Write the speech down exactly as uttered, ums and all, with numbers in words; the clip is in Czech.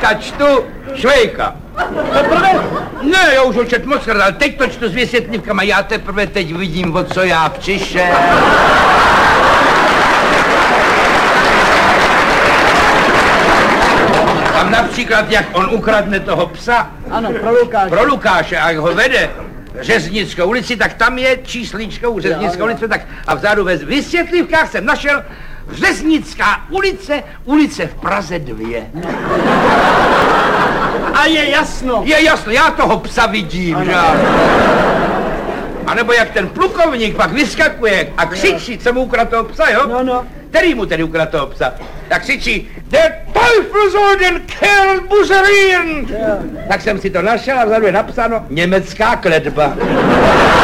teďka čtu Švejka. Ne, já už ho čet moc krát, ale teď to čtu s vysvětlivkama, já teprve teď vidím, o co já přišel. Tam například, jak on ukradne toho psa. Ano, pro Lukáše. Pro Lukáše, a jak ho vede Řeznickou ulici, tak tam je čísličkou Řeznickou ulici, tak a vzadu ve vysvětlivkách jsem našel Řeznická ulice, ulice v Praze dvě. A je jasno. Je jasno, já toho psa vidím, že? A nebo jak ten plukovník pak vyskakuje a křičí, co mu ukradl toho psa, jo? No, no. Který mu tedy ukradl toho psa? Tak křičí, der Teufel soll den Kerl buzzerieren! Tak jsem si to našel a vzadu je napsáno německá kletba.